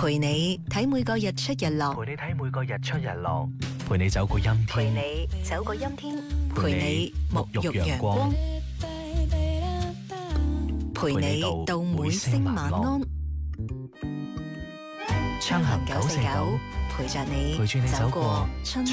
陪你睇每個日出日落， 陪你睇每個日出日落，陪你走過陰天， 陪你走過陰天，陪你沐浴陽光，陪你到每聲晚安。暢行949，陪着你走過春